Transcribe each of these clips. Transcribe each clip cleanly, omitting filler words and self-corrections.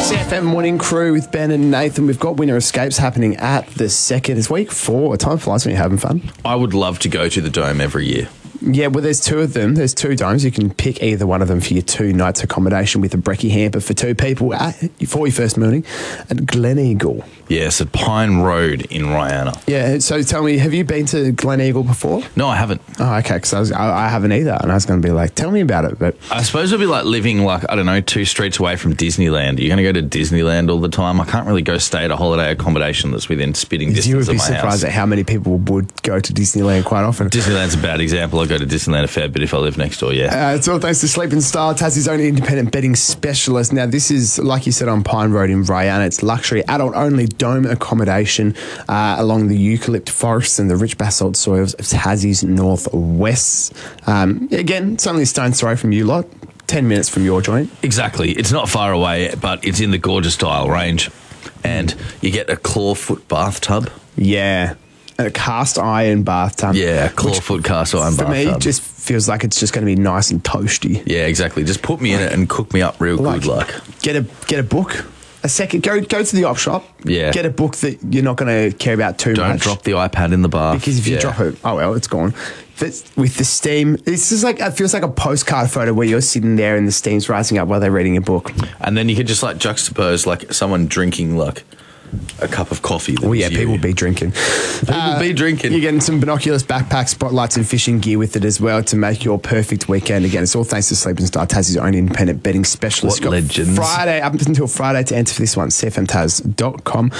SFM Morning Crew with Ben and Nathan. We've got Winter Escapes happening at the second. It's week 4. Time flies when you're having fun. I would love to go to the Dome every year. Yeah, well, there's 2 of them. There's 2 domes. You can pick either one of them for your 2 nights accommodation with a brekkie hamper for 2 people for your first morning at Gleneagle. Yes, at Pine Road in Rihanna. Yeah, so tell me, have you been to Gleneagle before? No, I haven't. Oh, okay, because I haven't either, and I was going to be like, tell me about it. But I suppose it'd be like living, 2 streets away from Disneyland. You're going to go to Disneyland all the time. I can't really go stay at a holiday accommodation that's within spitting distance of my house. You would be surprised at how many people would go to Disneyland quite often. Disneyland's a bad example. I go to Disneyland a fair bit if I live next door, yeah. It's all thanks to Sleep in Style, Tassie's own independent bedding specialist. Now, this is, like you said, on Pine Road in Rihanna. It's luxury, adult-only dome accommodation along the eucalypt forests and the rich basalt soils of Tassie's northwest. Again, it's only a stone's throw from you lot. 10 minutes from your joint. Exactly. It's not far away, but it's in the gorgeous style range. And you get a clawfoot bathtub. Yeah. A cast iron bathtub. Yeah, clawfoot cast iron bathtub. For me, it just feels like it's just going to be nice and toasty. Yeah, exactly. Just put me in it and cook me up real good. Get a book. A second, go to the op shop. Yeah. Get a book that you're not going to care about too much. Don't drop the iPad in the bath. Because if you drop it, oh well, it's gone. But with the steam, this is like, it feels like a postcard photo where you're sitting there and the steam's rising up while they're reading a book. And then you could just juxtapose someone drinking a cup of coffee. Oh yeah, people be drinking. People be drinking. You're getting some binoculars, backpacks, spotlights and fishing gear with it as well to make your perfect weekend. Again, it's all thanks to Sleep in Style, Tassie's own independent bedding specialist. What legends. Friday, up until Friday to enter for this one, cfmtaz.com.au.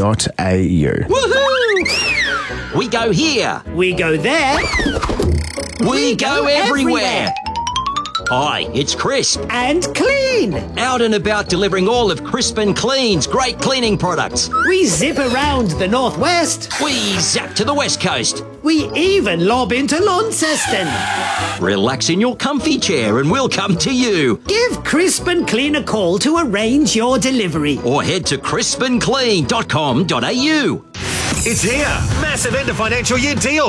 Woohoo! We go here. We go there. We go everywhere. Hi, it's Crisp. And Clean. Out and about delivering all of Crisp and Clean's great cleaning products. We zip around the northwest. We zap to the west coast. We even lob into Launceston. Relax in your comfy chair and we'll come to you. Give Crisp and Clean a call to arrange your delivery. Or head to crispandclean.com.au. It's here. Massive end of financial year deal.